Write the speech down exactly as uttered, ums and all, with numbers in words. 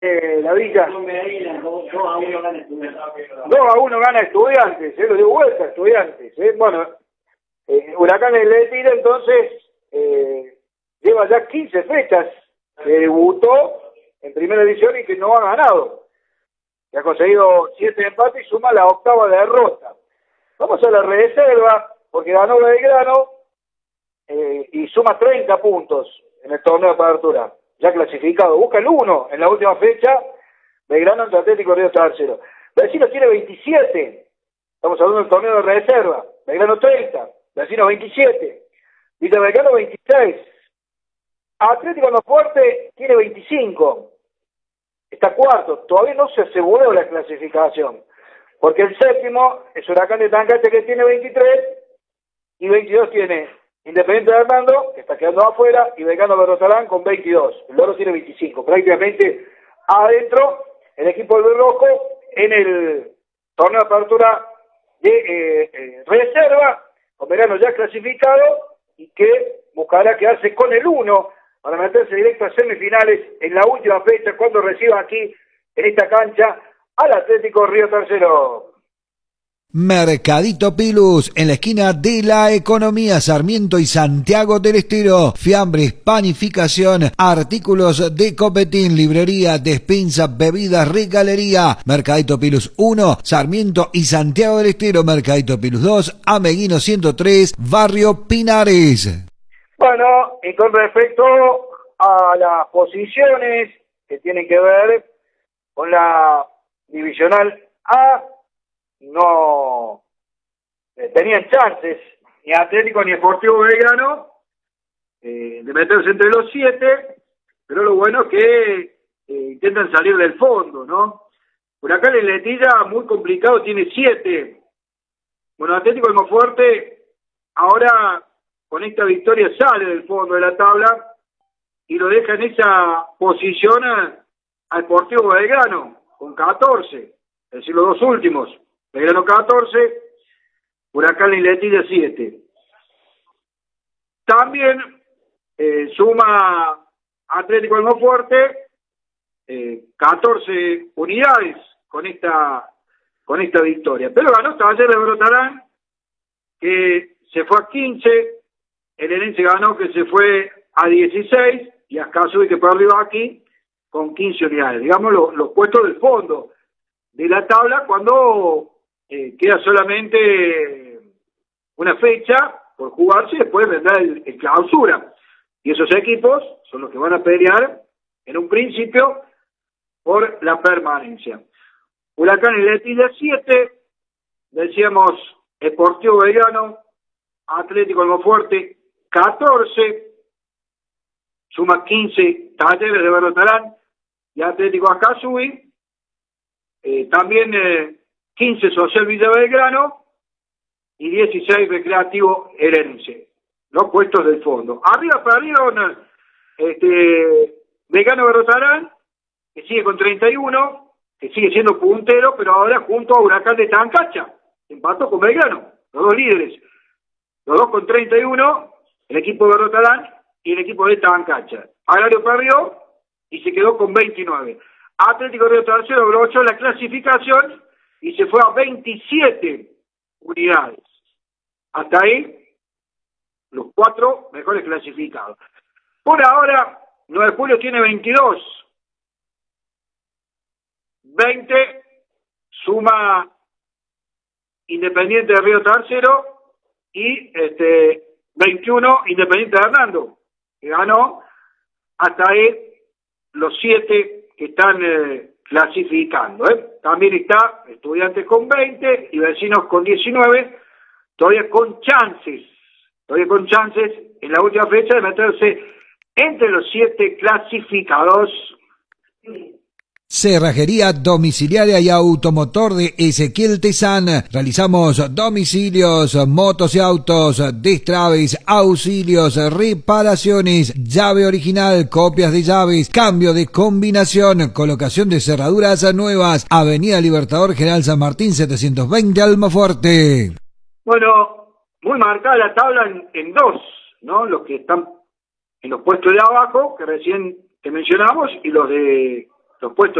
Eh, la Villa. dos a uno gana Estudiantes. dos a uno gana Estudiantes, eh, lo dio vuelta Estudiantes. Eh. Bueno, eh, Huracán le tira, entonces eh, lleva ya quince fechas que debutó en primera división y que no ha ganado. Que ha conseguido siete empates y suma la octava derrota. Vamos a la reserva, porque ganó Belgrano eh, y suma treinta puntos en el torneo de apertura. Ya clasificado, busca el uno en la última fecha, Belgrano ante Atlético Río Tercero. Vecinos tiene veintisiete, estamos hablando del torneo de reserva, Belgrano treinta, Vecinos veintisiete, Villa Belgrano veintiséis, Atlético Almafuerte tiene veinticinco, está cuarto, todavía no se aseguró la clasificación, porque el séptimo es Huracán de Tancache que tiene veintitrés, y veintidós tiene Independiente de Hernando, que está quedando afuera, y Belgrano Berrotalán con veintidós. El Loro tiene veinticinco. Prácticamente adentro el equipo del Berroco en el torneo de apertura de eh, eh, reserva, con Belgrano ya clasificado, y que buscará quedarse con el uno para meterse directo a semifinales en la última fecha, cuando reciba aquí, en esta cancha, al Atlético Río Tercero. Mercadito Pilus, en la esquina de la Economía, Sarmiento y Santiago del Estero. Fiambres, panificación, artículos de copetín, librería, despensa, bebidas, regalería. Mercadito Pilus uno, Sarmiento y Santiago del Estero. Mercadito Pilus dos, Ameguino ciento tres, Barrio Pinares. Bueno, y con respecto a las posiciones que tienen que ver con la divisional A, no eh, tenían chances ni Atlético ni Sportivo Belgrano eh, de meterse entre los siete, pero lo bueno es que eh, intentan salir del fondo, ¿no? Huracán en Letilla, muy complicado, tiene siete. Bueno, Atlético Almafuerte ahora con esta victoria sale del fondo de la tabla y lo deja en esa posición a, a Sportivo Belgrano con catorce, es decir, los dos últimos. Belgrano catorce, Huracán y Letilla siete. También eh, suma Atlético Almafuerte eh, catorce unidades con esta con esta victoria. Pero ganó Taller de Brotarán, que se fue a quince, el Herense ganó, que se fue a dieciséis, y Ascasubi, que perdió aquí con quince unidades. Digamos los, los puestos del fondo de la tabla cuando Eh, queda solamente una fecha por jugarse y después vendrá el, el clausura. Y esos equipos son los que van a pelear en un principio por la permanencia. Huracán y Letilla siete, decíamos Sportivo Belgrano, Atlético Almafuerte catorce, suma quince Talleres de Berrotalán y Atlético Ascasubi, eh, también eh, quince Social Villa Belgrano y dieciséis Recreativo Herense, los puestos del fondo. Arriba perdieron este, Belgrano Berrotalán, que sigue con treinta y uno, que sigue siendo puntero, pero ahora junto a Huracán de Tancacha, empató con Belgrano, los dos líderes, los dos con treinta y uno, el equipo de Berrotalán y el equipo de Tancacha. Agrario perdió y se quedó con veintinueve. Atlético Río Tercero brochó la clasificación y se fue a veintisiete unidades. Hasta ahí, los cuatro mejores clasificados. Por ahora, nueve de julio tiene veintidós. veinte suma Independiente de Río Tercero y este veintiuno Independiente de Hernando, que ganó. Hasta ahí, los siete que están eh, clasificando, ¿eh? También está Estudiantes con veinte y Vecinos con diecinueve, todavía con chances, todavía con chances en la última fecha de meterse entre los siete clasificados. Cerrajería domiciliaria y automotor de Ezequiel Tezán. Realizamos domicilios, motos y autos, destraves, auxilios, reparaciones, llave original, copias de llaves, cambio de combinación, colocación de cerraduras nuevas. Avenida Libertador General San Martín setecientos veinte, Almafuerte. Bueno, muy marcada la tabla en, en dos, ¿no? Los que están en los puestos de abajo, que recién te mencionamos, y los de los puestos